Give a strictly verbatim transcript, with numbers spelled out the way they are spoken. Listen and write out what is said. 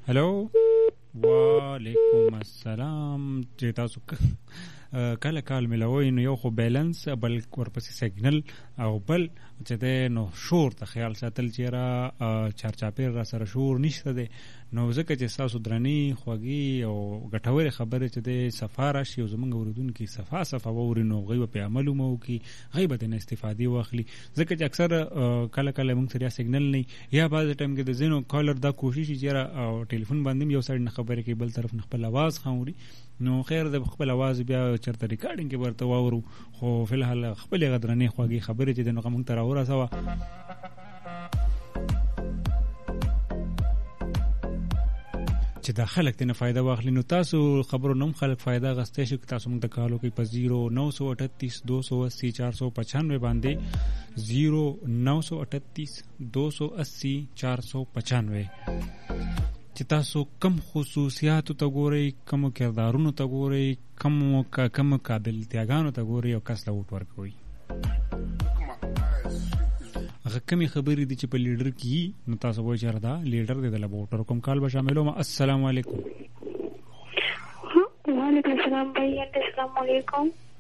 هلو وعلیکم السلام. چې تاسو کله کال ملوي نو یو خو بیلنس بل ورپسې سیګنل او بل چې د نو شور ته خیال ساتل چې را چارچاپیر را سره شور نشته دی نو ځکه چې تاسو درنی خوږی او ګټورې خبره چې د سفاره شي او زمونږ اوریدونکو صفه صفه ووري نو غي په عملو مو کی غیبت نه استفادې واخلي ځکه چې اکثر کله کله موږ سره سیګنل نه یا بعض ټایم کې د زینو کالر دا کوشش چې ټلیفون باندې یو سړی خبرې کوي بل طرف خپل आवाज خوري نو خیر د خپل आवाज بیا چرته ریکارډینګ کې ورته واورو خو فلحال خپل غدرنی خوږی خبرې چې د نو موږ تر اوره سوا چې دا خلک ته نه فائدہ واخلي نو تاسو خبرو نوم خلک فائدہ غستې شي تاسو موږ د کالو کې په زیرو نو سو اٹھتیس دو سو اسی چار سو پچانوے باندې زیرو نو سو اٹھتیس دو سو اسی چار سو پچانوے چې تاسو کم خصوصیات ته ګورئ کم کردارونو ته ګورئ کم کم قابلیتګانو ته ګورئ او کس له ووټ ورکوي هغه کمی خبرې دي چې په لیډر کې نو تاسو وایئ چې دا لیډر دی د ووټر کوم کال به شاملو. السلام علیکم. وعلیکم السلام بھائی. السلام علیکم.